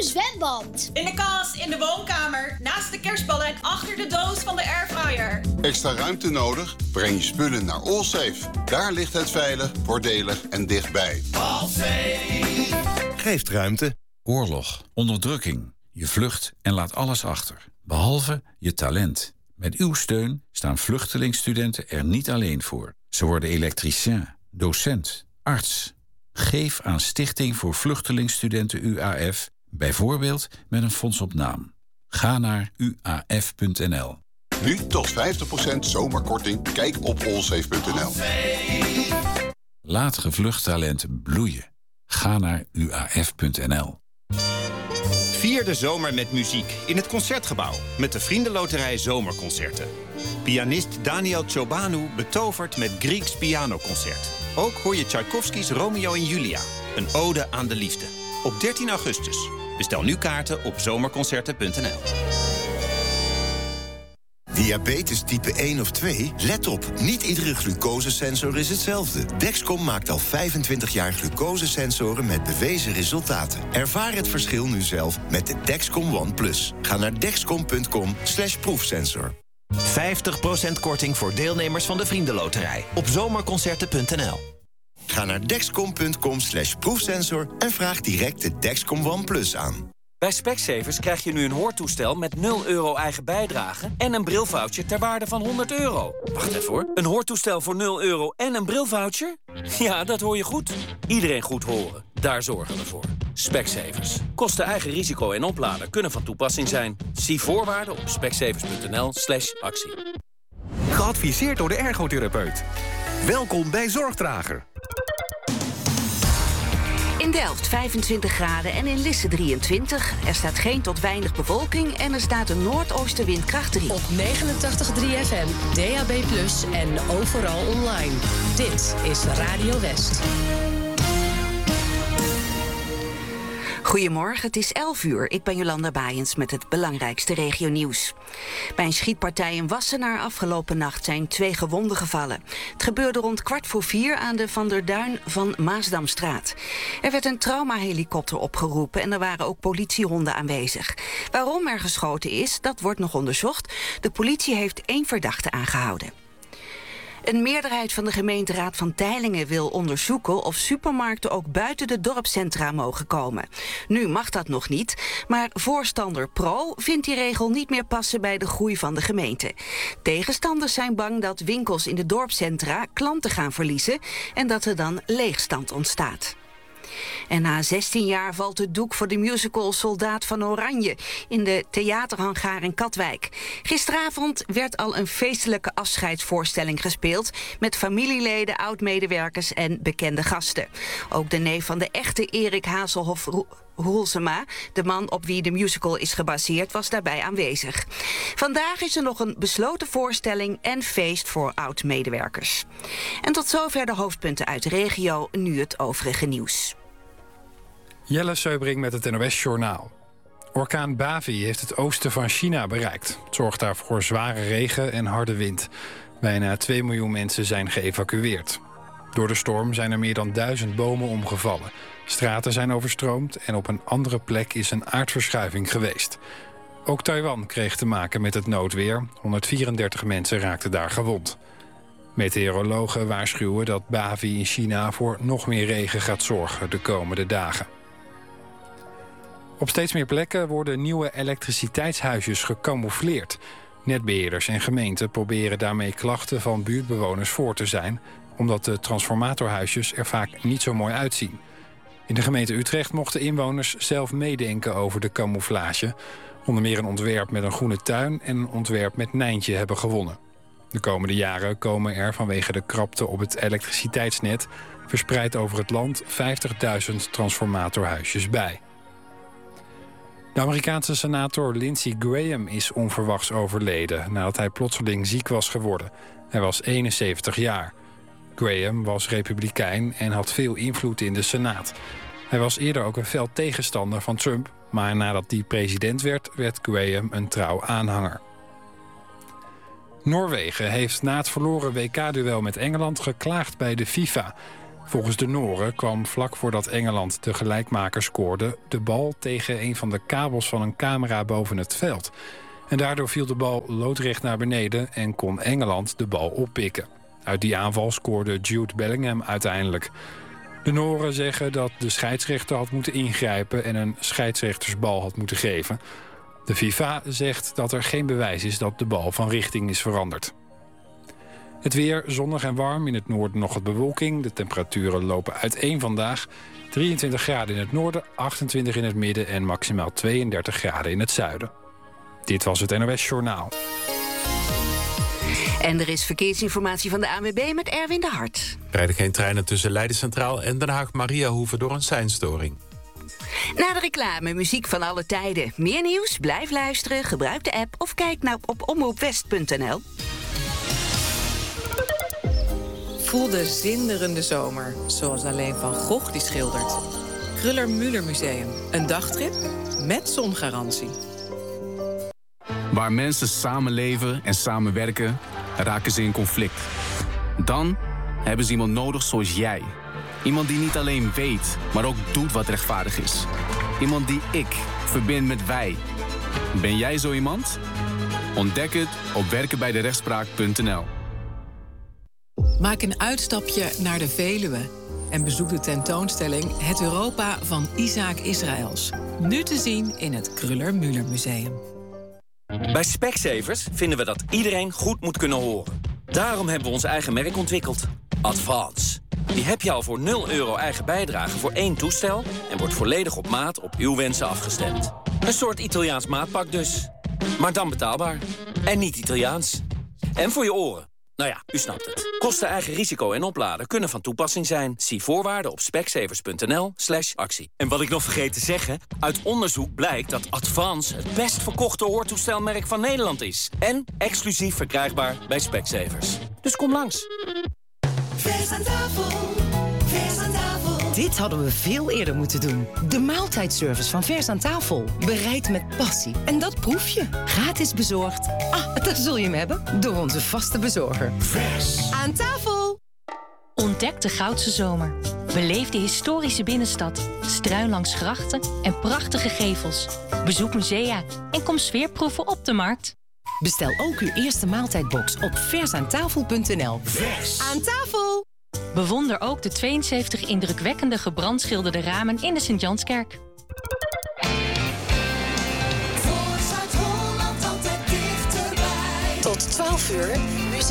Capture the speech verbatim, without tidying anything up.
een zwembad. In de kast, in de woonkamer, naast de kerstballen en achter de doos van de airfryer. Extra ruimte nodig? Breng je spullen naar Allsafe. Daar ligt het veilig, voordelig en dichtbij. Allsafe geeft ruimte. Oorlog, onderdrukking. Je vlucht en laat alles achter. Behalve je talent. Met uw steun staan vluchtelingstudenten er niet alleen voor. Ze worden elektricien, docent, arts. Geef aan Stichting voor Vluchtelingstudenten U A F, bijvoorbeeld met een fonds op naam. Ga naar u a f punt n l. Nu tot vijftig procent zomerkorting. Kijk op allsafe punt n l. Laat gevlucht talent bloeien. Ga naar u a f punt n l. Vier de zomer met muziek in het Concertgebouw met de Vriendenloterij Zomerconcerten. Pianist Daniel Ciobanu betovert met Grieks pianoconcert. Ook hoor je Tchaikovsky's Romeo en Julia, een ode aan de liefde. Op dertien augustus. Bestel nu kaarten op zomerconcerten punt n l. Diabetes type één of twee? Let op, niet iedere glucosesensor is hetzelfde. Dexcom maakt al vijfentwintig jaar glucosesensoren met bewezen resultaten. Ervaar het verschil nu zelf met de Dexcom One Plus. Ga naar dexcom punt com slash proefsensor. vijftig procent korting voor deelnemers van de Vriendenloterij op zomerconcerten punt n l. Ga naar dexcom punt com slash proefsensor en vraag direct de Dexcom One Plus aan. Bij Specsavers krijg je nu een hoortoestel met nul euro eigen bijdrage en een brilvoucher ter waarde van honderd euro. Wacht even hoor. Een hoortoestel voor nul euro en een brilvoucher? Ja, dat hoor je goed. Iedereen goed horen. Daar zorgen we voor. Specsavers. Kosten eigen risico en oplader kunnen van toepassing zijn. Zie voorwaarden op specsavers punt n l slash actie. Geadviseerd door de ergotherapeut. Welkom bij Zorgdrager. In Delft vijfentwintig graden en in Lisse drieëntwintig. Er staat geen tot weinig bewolking en er staat een noordoostenwindkracht drie. Op negenentachtig komma drie F M, D A B plus, en overal online. Dit is Radio West. Goedemorgen, het is elf uur. Ik ben Jolanda Baaiens met het belangrijkste regionieuws. Bij een schietpartij in Wassenaar afgelopen nacht zijn twee gewonden gevallen. Het gebeurde rond kwart voor vier aan de Van der Duin van Maasdamstraat. Er werd een traumahelikopter opgeroepen en er waren ook politiehonden aanwezig. Waarom er geschoten is, dat wordt nog onderzocht. De politie heeft één verdachte aangehouden. Een meerderheid van de gemeenteraad van Teylingen wil onderzoeken of supermarkten ook buiten de dorpscentra mogen komen. Nu mag dat nog niet, maar voorstander Pro vindt die regel niet meer passen bij de groei van de gemeente. Tegenstanders zijn bang dat winkels in de dorpscentra klanten gaan verliezen en dat er dan leegstand ontstaat. En na zestien jaar valt het doek voor de musical Soldaat van Oranje in de theaterhangaar in Katwijk. Gisteravond werd al een feestelijke afscheidsvoorstelling gespeeld met familieleden, oud-medewerkers en bekende gasten. Ook de neef van de echte Erik Hazelhoff Roelsema, de man op wie de musical is gebaseerd, was daarbij aanwezig. Vandaag is er nog een besloten voorstelling en feest voor oud-medewerkers. En tot zover de hoofdpunten uit de regio, nu het overige nieuws. Jelle Seubring met het N O S-journaal. Orkaan Bavi heeft het oosten van China bereikt. Het zorgt daar voor zware regen en harde wind. Bijna twee miljoen mensen zijn geëvacueerd. Door de storm zijn er meer dan duizend bomen omgevallen. Straten zijn overstroomd en op een andere plek is een aardverschuiving geweest. Ook Taiwan kreeg te maken met het noodweer. honderdvierendertig mensen raakten daar gewond. Meteorologen waarschuwen dat Bavi in China voor nog meer regen gaat zorgen de komende dagen. Op steeds meer plekken worden nieuwe elektriciteitshuisjes gecamoufleerd. Netbeheerders en gemeenten proberen daarmee klachten van buurtbewoners voor te zijn, omdat de transformatorhuisjes er vaak niet zo mooi uitzien. In de gemeente Utrecht mochten inwoners zelf meedenken over de camouflage. Onder meer een ontwerp met een groene tuin en een ontwerp met Nijntje hebben gewonnen. De komende jaren komen er vanwege de krapte op het elektriciteitsnet verspreid over het land vijftigduizend transformatorhuisjes bij. De Amerikaanse senator Lindsey Graham is onverwachts overleden nadat hij plotseling ziek was geworden. Hij was eenenzeventig jaar. Graham was republikein en had veel invloed in de Senaat. Hij was eerder ook een fel tegenstander van Trump, maar nadat hij president werd, werd Graham een trouw aanhanger. Noorwegen heeft na het verloren W K-duel met Engeland geklaagd bij de FIFA. Volgens de Noren kwam vlak voordat Engeland de gelijkmaker scoorde de bal tegen een van de kabels van een camera boven het veld. En daardoor viel de bal loodrecht naar beneden en kon Engeland de bal oppikken. Uit die aanval scoorde Jude Bellingham uiteindelijk. De Noren zeggen dat de scheidsrechter had moeten ingrijpen en een scheidsrechtersbal had moeten geven. De FIFA zegt dat er geen bewijs is dat de bal van richting is veranderd. Het weer zonnig en warm, in het noorden nog wat bewolking. De temperaturen lopen uiteen vandaag. drieëntwintig graden in het noorden, achtentwintig in het midden en maximaal tweeëndertig graden in het zuiden. Dit was het N O S Journaal. En er is verkeersinformatie van de A N W B met Erwin de Hart. Er rijden geen treinen tussen Leiden Centraal en Den Haag-Mariahoeve door een seinstoring. Na de reclame, muziek van alle tijden. Meer nieuws? Blijf luisteren, gebruik de app of kijk nou op omroepwest punt n l. Voel de zinderende zomer, zoals alleen Van Gogh die schildert. Kruller-Müller Museum, een dagtrip met zongarantie. Waar mensen samenleven en samenwerken, raken ze in conflict. Dan hebben ze iemand nodig zoals jij. Iemand die niet alleen weet, maar ook doet wat rechtvaardig is. Iemand die ik verbind met wij. Ben jij zo iemand? Ontdek het op werken bij de rechtspraak punt n l. Maak een uitstapje naar de Veluwe en bezoek de tentoonstelling Het Europa van Isaac Israëls. Nu te zien in het Kruller-Müller Museum. Bij Specsavers vinden we dat iedereen goed moet kunnen horen. Daarom hebben we ons eigen merk ontwikkeld. Advance. Die heb je al voor nul euro eigen bijdrage voor één toestel en wordt volledig op maat op uw wensen afgestemd. Een soort Italiaans maatpak dus. Maar dan betaalbaar. En niet Italiaans. En voor je oren. Nou ja, u snapt het. Kosten, eigen risico en opladen kunnen van toepassing zijn. Zie voorwaarden op specsavers punt n l slash actie. En wat ik nog vergeet te zeggen, uit onderzoek blijkt dat Advance het best verkochte hoortoestelmerk van Nederland is. En exclusief verkrijgbaar bij Specsavers. Dus kom langs. Vers aan tafel, vers aan tafel. Dit hadden we veel eerder moeten doen. De maaltijdservice van Vers aan tafel. Bereid met passie. En dat proef je. Gratis bezorgd. Ah, daar zul je hem hebben. Door onze vaste bezorger. Vers aan tafel. Ontdek de Goudse zomer. Beleef de historische binnenstad, struin langs grachten en prachtige gevels. Bezoek musea en kom sfeerproeven op de markt. Bestel ook uw eerste maaltijdbox op vers aan tafel punt n l. Vers aan tafel. Bewonder ook de tweeënzeventig indrukwekkende gebrandschilderde ramen in de Sint-Janskerk. Voor Zuid-Holland altijd dichterbij. Tot twaalf uur.